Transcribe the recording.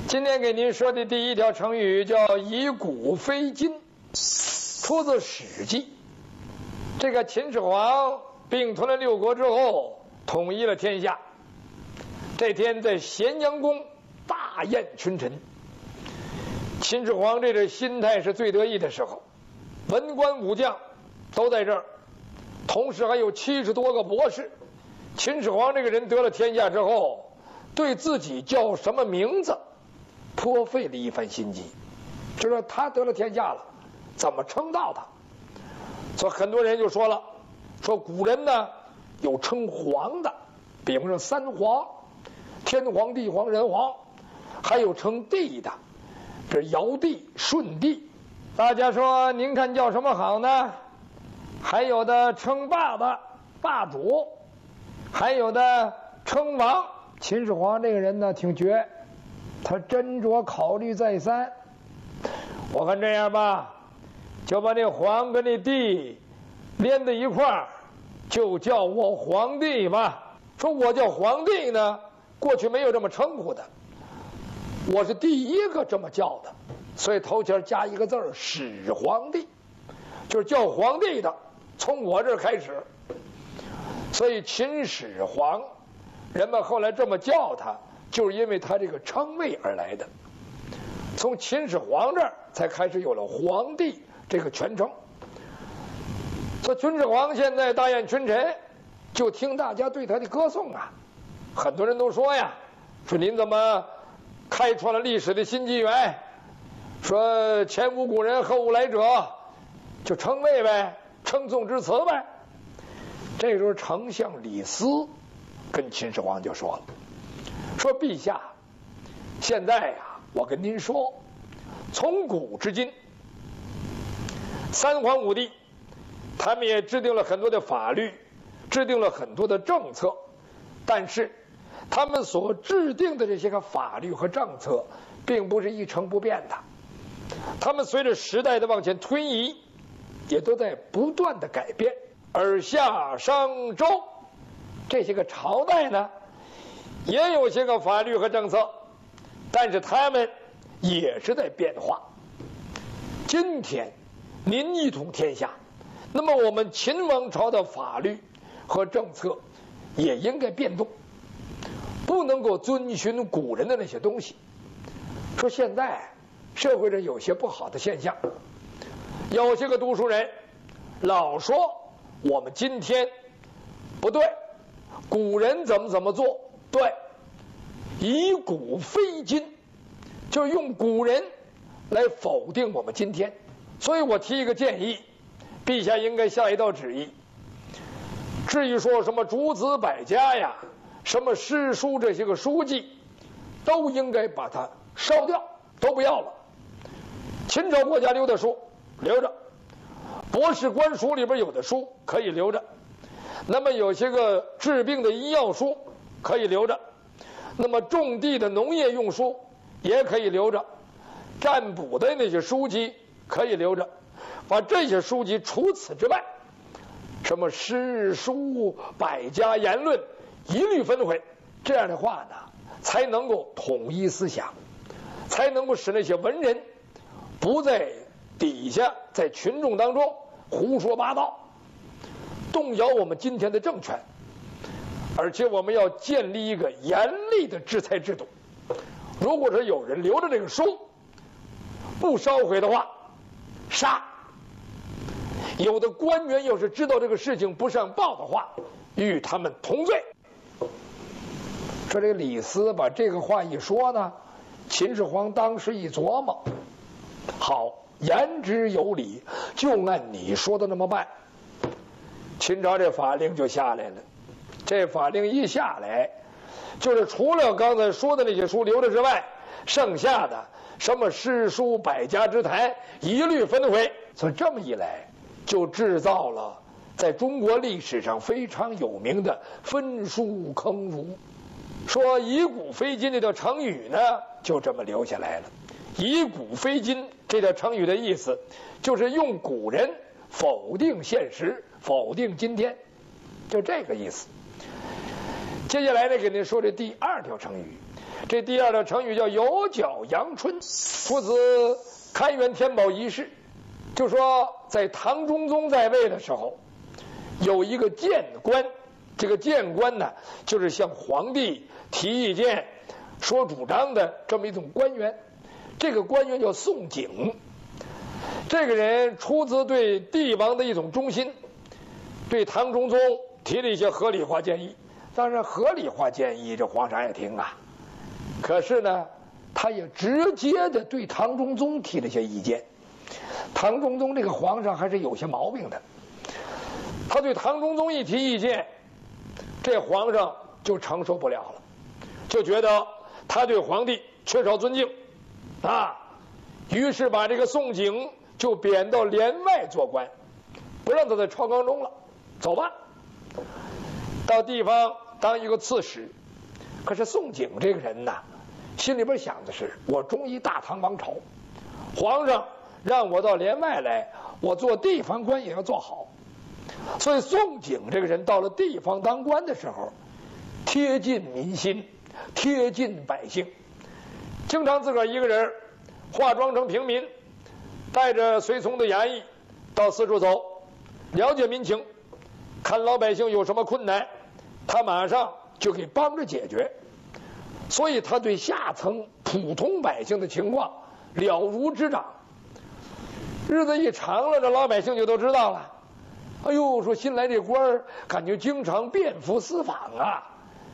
今天给您说的第一条成语叫以古非今，出自《史记》。这个秦始皇并吞了六国之后，统一了天下。这天在咸阳宫大宴群臣，秦始皇这个心态是最得意的时候，文官武将都在这儿，同时还有70多个博士。秦始皇这个人得了天下之后，对自己叫什么名字颇费了一番心机，就说他得了天下了，怎么称道他？所以很多人就说了，说古人呢有称皇的，比方说三皇，天皇、地皇、人皇，还有称帝的，这尧帝、舜帝。大家说您看叫什么好呢？还有的称霸的霸主，还有的称王。秦始皇这个人呢挺绝，他斟酌考虑再三，我看这样吧，就把那皇跟那帝连在一块儿，就叫我皇帝吧。说我叫皇帝呢，过去没有这么称呼的，我是第一个这么叫的，所以头前加一个字儿始皇帝，就是叫皇帝的从我这儿开始。所以秦始皇人们后来这么叫他，就是因为他这个称谓而来的。从秦始皇这儿才开始有了皇帝这个全称。所以秦始皇现在大宴群臣，就听大家对他的歌颂啊。很多人都说呀，说您怎么开创了历史的新纪元？说前无古人后无来者，就称谓呗，称颂之词呗。这时候丞相李斯跟秦始皇就说了，说陛下，现在呀，我跟您说，从古至今，三皇五帝他们也制定了很多的法律，制定了很多的政策，但是他们所制定的这些个法律和政策并不是一成不变的，他们随着时代的往前推移，也都在不断的改变。而夏商周这些个朝代呢，也有些个法律和政策，但是他们也是在变化。今天您一统天下，那么我们秦王朝的法律和政策也应该变动，不能够遵循古人的那些东西。说现在社会上有些不好的现象，有些个读书人老说我们今天不对，古人怎么做对，以古非今，就是用古人来否定我们今天。所以我提一个建议，陛下应该下一道旨意，至于说什么诸子百家呀，什么诗书这些个书籍，都应该把它烧掉，都不要了。秦朝国家留的书留着，博士官书里边有的书可以留着，那么有些个治病的医药书可以留着，那么种地的农业用书也可以留着，占卜的那些书籍可以留着，把这些书籍除此之外，什么诗书百家言论一律焚毁。这样的话呢，才能够统一思想，才能够使那些文人不在底下在群众当中胡说八道，动摇我们今天的政权。而且我们要建立一个严厉的制裁制度，如果是有人留着这个书不烧毁的话，杀。有的官员要是知道这个事情不上报的话，与他们同罪。说这个李斯把这个话一说呢，秦始皇当时一琢磨，好，言之有理，就按你说的那么办。秦朝这法令就下来了，这法令一下来，就是除了刚才说的那些书留着之外，剩下的什么诗书百家之谈一律焚毁。所以这么一来，就制造了在中国历史上非常有名的焚书坑儒。说以古非今这条成语呢，就这么留下来了。以古非今这条成语的意思，就是用古人否定现实，否定今天，就这个意思。 接下来呢，给您说这第二条成语。这第二条成语叫有角阳春，出自开元天宝遗事。就说在唐中宗在位的时候，有一个谏官，这个谏官呢，就是向皇帝提意见、说主张的这么一种官员。这个官员叫宋璟，这个人出自对帝王的一种忠心，对唐中宗提了一些合理化建议。当然，合理化建议这皇上也听啊，可是呢，他也直接的对唐中宗提了一些意见。唐中宗这个皇上还是有些毛病的，他对唐中宗一提意见，这皇上就承受不了了，就觉得他对皇帝缺少尊敬啊，于是把这个宋璟就贬到帘外做官，不让他在朝纲中了，走吧，到地方当一个刺史。可是宋璟这个人呐，心里边想的是，我忠于大唐王朝，皇上让我到帘外来，我做地方官也要做好。所以宋璟这个人到了地方当官的时候，贴近民心，贴近百姓，经常自个儿一个人化妆成平民，带着随从的衙役到四处走，了解民情，看老百姓有什么困难，他马上就给帮着解决。所以他对下层普通百姓的情况了如指掌。日子一长了，这老百姓就都知道了。哎呦，说新来这官儿，感觉经常遍服私访啊，